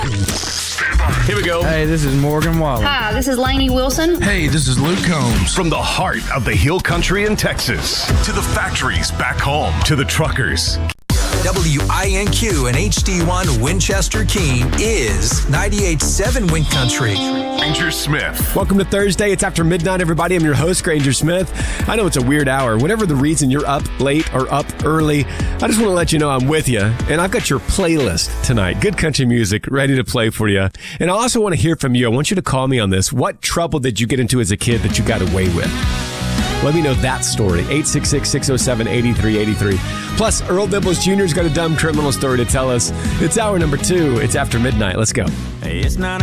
Here we go. Hey, this is Morgan Wallen. Hi, this is Lainey Wilson. Hey, this is Luke Combs. From the heart of the Hill Country in Texas to the factories back home to the truckers. WINQ and HD1 Winchester Keene is 98.7 Wind Country. Granger Smith. Welcome to Thursday. It's after midnight, everybody. I'm your host, Granger Smith. I know it's a weird hour. Whatever the reason you're up late or up early, I just want to let you know I'm with you. And I've got your playlist tonight. Good country music ready to play for you. And I also want to hear from you. I want you to call me on this. What trouble did you get into as a kid that you got away with? Let me know that story. 866-607-8383. Plus, Earl Dibbles Jr.'s got a dumb criminal story to tell us. It's hour number 2. It's after midnight. Let's go. Hey, it's 9